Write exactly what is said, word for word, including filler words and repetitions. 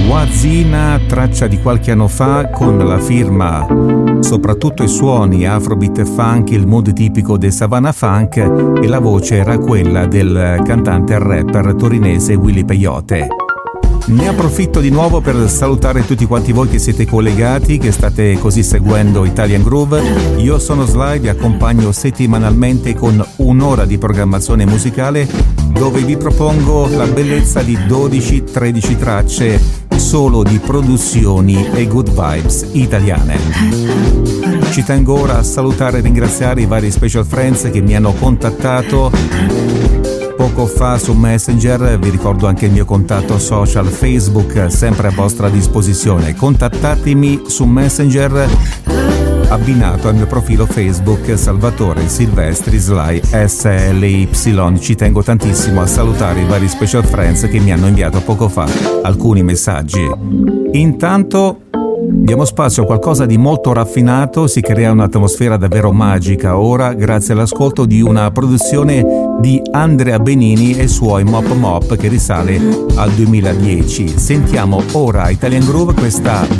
Wazina, traccia di qualche anno fa con la firma, soprattutto i suoni afrobeat e funk, il mood tipico del Savannah Funk, e la voce era quella del cantante e rapper torinese Willy Peyote. Ne approfitto di nuovo per salutare tutti quanti voi che siete collegati, che state così seguendo Italian Groove. Io sono Sly, vi accompagno settimanalmente con un'ora di programmazione musicale dove vi propongo la bellezza di dodici tredici tracce solo di produzioni e good vibes italiane. Ci tengo ora a salutare e ringraziare i vari special friends che mi hanno contattato poco fa su Messenger. Vi ricordo anche il mio contatto social Facebook, sempre a vostra disposizione. Contattatemi su Messenger abbinato al mio profilo Facebook Salvatore Silvestri Sly S L Y. Ci tengo tantissimo a salutare i vari special friends che mi hanno inviato poco fa alcuni messaggi. Intanto diamo spazio a qualcosa di molto raffinato, si crea un'atmosfera davvero magica ora grazie all'ascolto di una produzione di Andrea Benini e suoi Mop Mop che risale al duemiladieci. Sentiamo ora Italian Groove, questa